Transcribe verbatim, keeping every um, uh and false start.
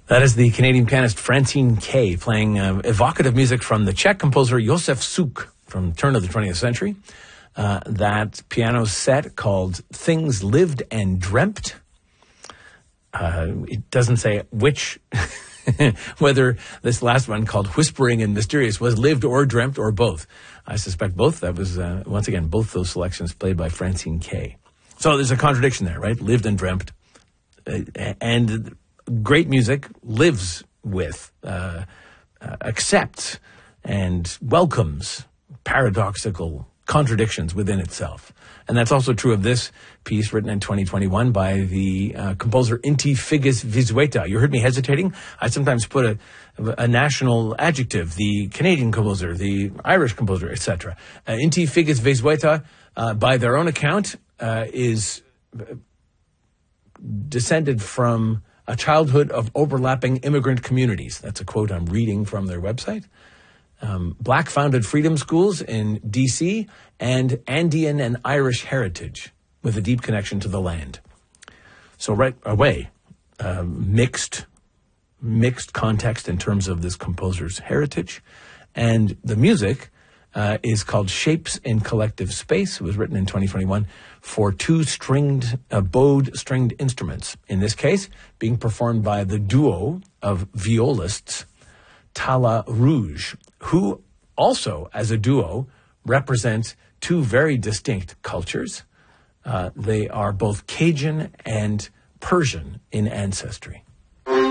That is the Canadian pianist Francine Kay playing uh, evocative music from the Czech composer Josef Suk from the turn of the twentieth century. Uh, that piano set called Things Lived and Dreamt. Uh, it doesn't say which, whether this last one called Whispering and Mysterious was lived or dreamt or both. I suspect both. That was, uh, once again, both those selections played by Francine Kay. So there's a contradiction there, right? Lived and dreamt. Uh, and great music lives with, uh, uh, accepts, and welcomes paradoxical contradictions within itself. And that's also true of this piece written in twenty twenty-one by the uh, composer Inti Figgis Vizueta. You heard me hesitating? I sometimes put a, a national adjective, the Canadian composer, the Irish composer, et cetera. Uh, Inti Figgis Vizueta, uh, by their own account, uh, is descended from a childhood of overlapping immigrant communities. That's a quote I'm reading from their website. Um, Black-founded freedom schools in D C and Andean and Irish heritage with a deep connection to the land. So right away, uh, mixed, mixed context in terms of this composer's heritage. And the music uh, is called Shapes in Collective Space. It was written in twenty twenty-one for two stringed, uh, bowed stringed instruments. In this case, being performed by the duo of violists, Tala Rouge, who also, as a duo, represent two very distinct cultures. Uh, they are both Cajun and Persian in ancestry.